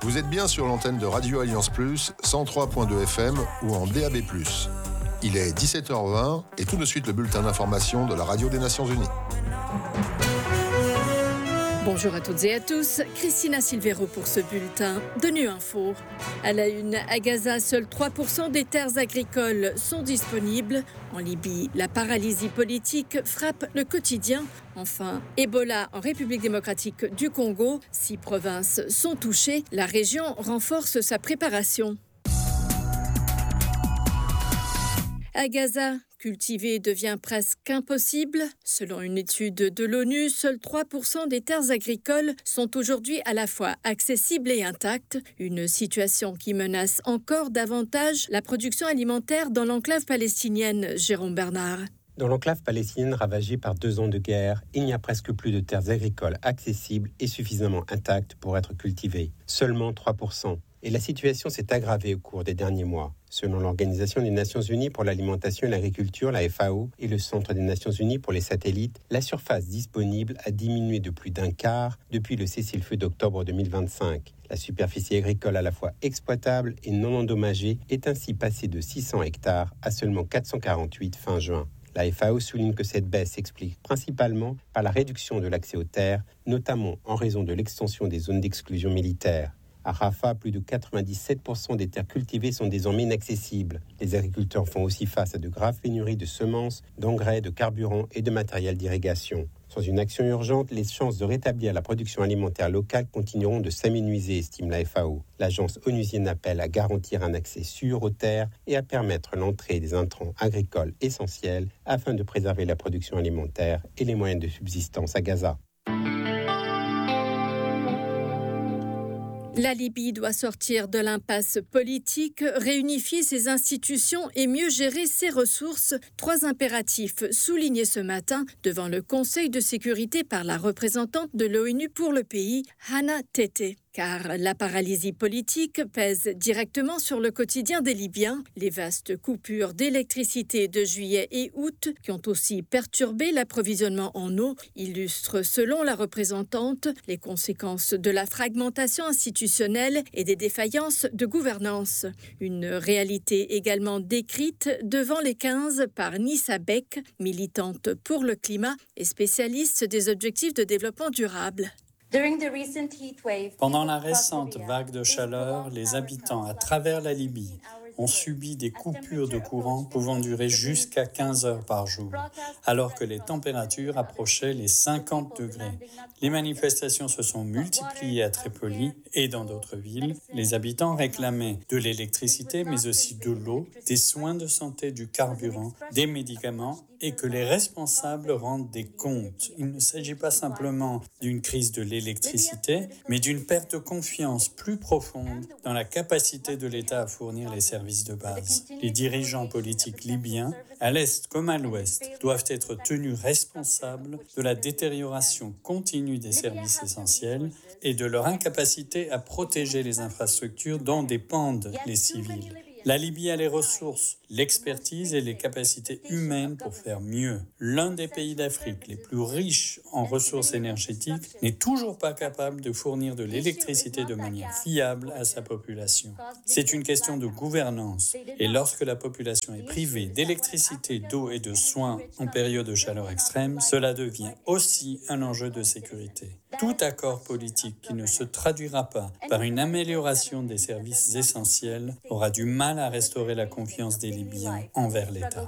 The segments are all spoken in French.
Vous êtes bien sur l'antenne de Radio Alliance Plus, 103.2 FM ou en DAB+. Il est 17h20 et tout de suite le bulletin d'information de la Radio des Nations Unies. Bonjour à toutes et à tous, Christina Silvero pour ce bulletin de Nu Info. À la une, à Gaza, seuls 3% des terres agricoles sont disponibles. En Libye, la paralysie politique frappe le quotidien. Enfin, Ebola en République démocratique du Congo. 6 provinces sont touchées. La région renforce sa préparation. À Gaza, cultiver devient presque impossible. Selon une étude de l'ONU, seuls 3% des terres agricoles sont aujourd'hui à la fois accessibles et intactes. Une situation qui menace encore davantage la production alimentaire dans l'enclave palestinienne. Jérôme Bernard. Dans l'enclave palestinienne ravagée par 2 ans de guerre, il n'y a presque plus de terres agricoles accessibles et suffisamment intactes pour être cultivées. Seulement 3%. Et la situation s'est aggravée au cours des derniers mois. Selon l'Organisation des Nations Unies pour l'alimentation et l'agriculture, la FAO, et le Centre des Nations Unies pour les satellites, la surface disponible a diminué de plus d'un quart depuis le cessez-le-feu d'octobre 2025. La superficie agricole à la fois exploitable et non endommagée est ainsi passée de 600 hectares à seulement 448 fin juin. La FAO souligne que cette baisse s'explique principalement par la réduction de l'accès aux terres, notamment en raison de l'extension des zones d'exclusion militaire. À Rafah, plus de 97% des terres cultivées sont désormais inaccessibles. Les agriculteurs font aussi face à de graves pénuries de semences, d'engrais, de carburant et de matériel d'irrigation. Sans une action urgente, les chances de rétablir la production alimentaire locale continueront de s'amenuiser, estime la FAO. L'agence onusienne appelle à garantir un accès sûr aux terres et à permettre l'entrée des intrants agricoles essentiels afin de préserver la production alimentaire et les moyens de subsistance à Gaza. La Libye doit sortir de l'impasse politique, réunifier ses institutions et mieux gérer ses ressources. 3 impératifs soulignés ce matin devant le Conseil de sécurité par la représentante de l'ONU pour le pays, Hannah Tete. Car la paralysie politique pèse directement sur le quotidien des Libyens. Les vastes coupures d'électricité de juillet et août, qui ont aussi perturbé l'approvisionnement en eau, illustrent, selon la représentante, les conséquences de la fragmentation institutionnelle et des défaillances de gouvernance. Une réalité également décrite devant les 15 par Nissa Beck, militante pour le climat et spécialiste des objectifs de développement durable. Pendant la récente vague de chaleur, les habitants à travers la Libye ont subi des coupures de courant pouvant durer jusqu'à 15 heures par jour, alors que les températures approchaient les 50 degrés. Les manifestations se sont multipliées à Tripoli et dans d'autres villes. Les habitants réclamaient de l'électricité, mais aussi de l'eau, des soins de santé, du carburant, des médicaments et que les responsables rendent des comptes. Il ne s'agit pas simplement d'une crise de l'électricité, mais d'une perte de confiance plus profonde dans la capacité de l'État à fournir les services de base. Les dirigeants politiques libyens, à l'Est comme à l'Ouest, doivent être tenus responsables de la détérioration continue des services essentiels et de leur incapacité à protéger les infrastructures dont dépendent les civils. La Libye a les ressources, l'expertise et les capacités humaines pour faire mieux. L'un des pays d'Afrique les plus riches en ressources énergétiques n'est toujours pas capable de fournir de l'électricité de manière fiable à sa population. C'est une question de gouvernance. Et lorsque la population est privée d'électricité, d'eau et de soins en période de chaleur extrême, cela devient aussi un enjeu de sécurité. Tout accord politique qui ne se traduira pas par une amélioration des services essentiels aura du mal à restaurer la confiance des Libyens envers l'État.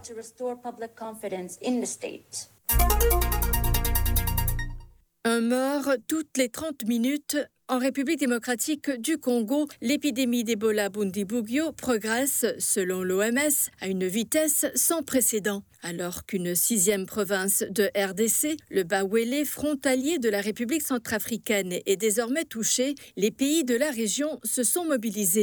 Un mort toutes les 30 minutes. En République démocratique du Congo, l'épidémie d'Ebola Bundibugyo progresse, selon l'OMS, à une vitesse sans précédent. Alors qu'une 6e province de RDC, le Bawele, frontalier de la République centrafricaine, est désormais touché, les pays de la région se sont mobilisés.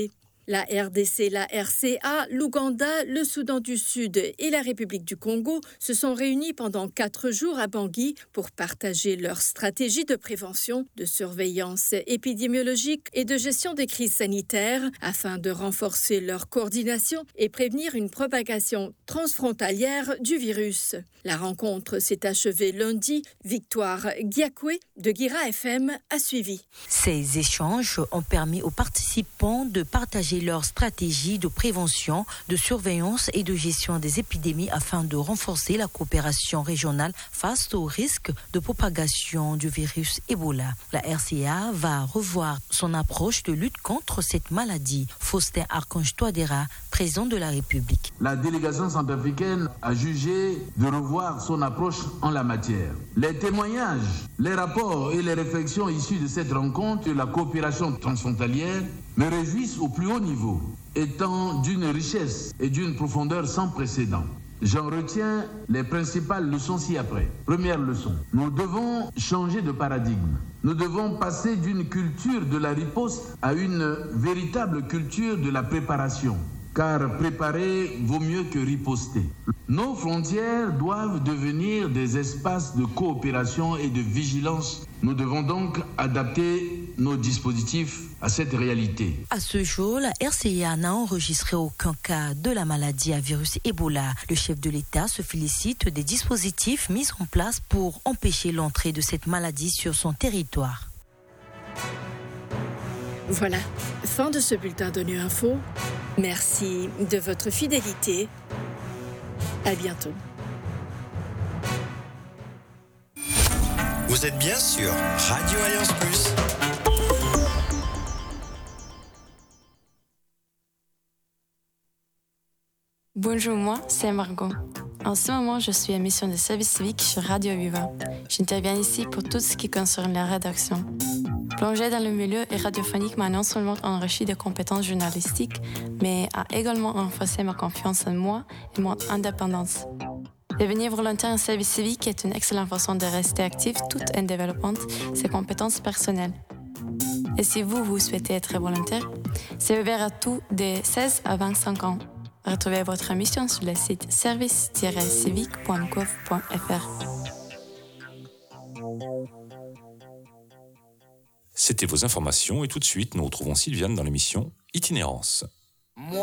La RDC, la RCA, l'Ouganda, le Soudan du Sud et la République du Congo se sont réunis pendant 4 jours à Bangui pour partager leur stratégie de prévention, de surveillance épidémiologique et de gestion des crises sanitaires afin de renforcer leur coordination et prévenir une propagation transfrontalière du virus. La rencontre s'est achevée lundi. Victoire Giakoué de Guira FM a suivi. Ces échanges ont permis aux participants de partager leur stratégie de prévention, de surveillance et de gestion des épidémies afin de renforcer la coopération régionale face au risque de propagation du virus Ebola. La RCA va revoir son approche de lutte contre cette maladie. Faustin Archange Touadéra, président de la République. La délégation centrafricaine a jugé de revoir son approche en la matière. Les témoignages, les rapports et les réflexions issues de cette rencontre de la coopération transfrontalière me réjouissent au plus haut niveau, étant d'une richesse et d'une profondeur sans précédent. J'en retiens les principales leçons ci-après. Première leçon, nous devons changer de paradigme. Nous devons passer d'une culture de la riposte à une véritable culture de la préparation. Car préparer vaut mieux que riposter. Nos frontières doivent devenir des espaces de coopération et de vigilance. Nous devons donc adapter nos dispositifs à cette réalité. À ce jour, la RCA n'a enregistré aucun cas de la maladie à virus Ebola. Le chef de l'État se félicite des dispositifs mis en place pour empêcher l'entrée de cette maladie sur son territoire. Voilà, fin de ce bulletin d'ONU Info. Merci de votre fidélité. À bientôt. Vous êtes bien sur Radio Alliance Plus. Bonjour, moi, c'est Margot. En ce moment, je suis à mission de service civique sur Radio Viva. J'interviens ici pour tout ce qui concerne la rédaction. Plonger dans le milieu radiophonique m'a non seulement enrichi de compétences journalistiques, mais a également renforcé ma confiance en moi et mon indépendance. Devenir volontaire en service civique est une excellente façon de rester actif tout en développant ses compétences personnelles. Et si vous souhaitez être volontaire, c'est ouvert à tous de 16 à 25 ans. Retrouvez votre mission sur le site service-civique.gouv.fr. C'était vos informations et tout de suite, nous retrouvons Sylviane dans l'émission Itinérance.